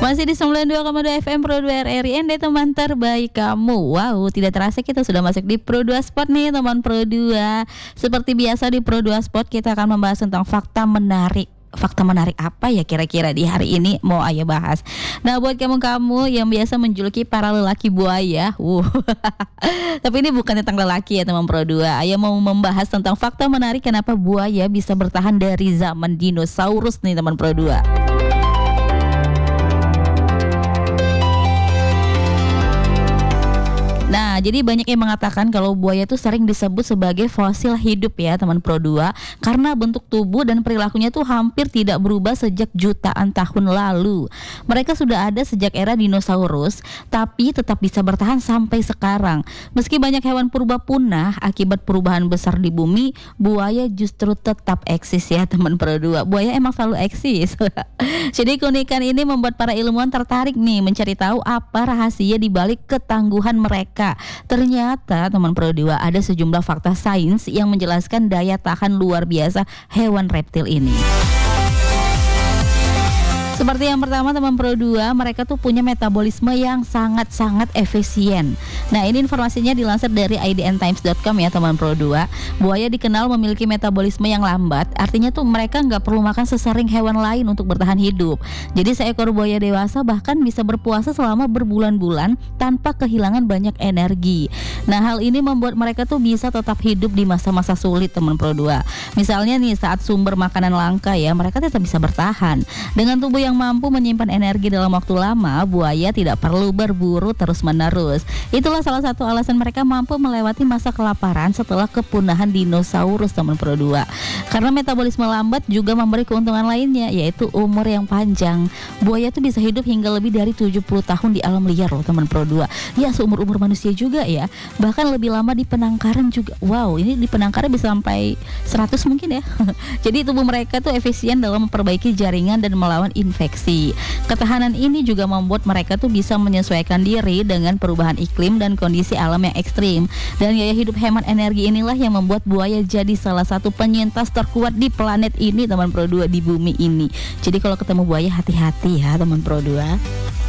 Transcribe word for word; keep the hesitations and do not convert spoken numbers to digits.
Masih di sembilan puluh dua koma dua F M Pro dua R R I N D, teman terbaik kamu. Wow, tidak terasa kita sudah masuk di Pro dua Sport nih teman Pro dua. Seperti biasa di Pro dua Sport kita akan membahas tentang fakta menarik. Fakta menarik apa ya kira-kira di hari ini mau Ayah bahas. Nah, buat kamu-kamu yang biasa menjuluki para lelaki buaya, uh. Tapi ini bukan tentang lelaki ya teman Pro dua. Ayah mau membahas tentang fakta menarik kenapa buaya bisa bertahan dari zaman dinosaurus nih teman Pro dua. Nah, jadi banyak yang mengatakan kalau buaya itu sering disebut sebagai fosil hidup ya teman Pro dua, karena bentuk tubuh dan perilakunya tuh hampir tidak berubah sejak jutaan tahun lalu. Mereka sudah ada sejak era dinosaurus, tapi tetap bisa bertahan sampai sekarang. Meski banyak hewan purba punah akibat perubahan besar di bumi, buaya justru tetap eksis ya teman Pro dua. Buaya emang selalu eksis. Jadi keunikan ini membuat para ilmuwan tertarik nih mencari tahu apa rahasia di balik ketangguhan mereka. Ternyata teman Pro dua ada sejumlah fakta sains yang menjelaskan daya tahan luar biasa hewan reptil ini. Seperti yang pertama teman Pro dua, mereka tuh punya metabolisme yang sangat-sangat efisien. Nah, ini informasinya dilansir dari i d n times dot com ya teman Pro dua. Buaya dikenal memiliki metabolisme yang lambat, artinya tuh mereka nggak perlu makan sesering hewan lain untuk bertahan hidup. Jadi seekor buaya dewasa bahkan bisa berpuasa selama berbulan-bulan tanpa kehilangan banyak energi. Nah, hal ini membuat mereka tuh bisa tetap hidup di masa-masa sulit teman Pro dua. Misalnya nih saat sumber makanan langka ya, mereka tetap bisa bertahan. Dengan tubuh yang mampu menyimpan energi dalam waktu lama, buaya tidak perlu berburu terus-menerus. Itulah salah satu alasan mereka mampu melewati masa kelaparan setelah kepunahan dinosaurus teman Pro dua. Karena metabolisme lambat juga memberi keuntungan lainnya, yaitu umur yang panjang. Buaya tuh bisa hidup hingga lebih dari tujuh puluh tahun di alam liar loh teman Pro dua. Ya, seumur-umur manusia juga ya. Bahkan lebih lama di penangkaran juga. Wow, ini di penangkaran bisa sampai seratus mungkin ya. Jadi tubuh mereka tuh efisien dalam memperbaiki jaringan dan melawan infeksi. Ketahanan ini juga membuat mereka tuh bisa menyesuaikan diri dengan perubahan iklim dan kondisi alam yang ekstrim. Dan gaya hidup hemat energi inilah yang membuat buaya jadi salah satu penyintas terkuat di planet ini teman Pro dua, di bumi ini. Jadi kalau ketemu buaya hati-hati ya teman Pro dua.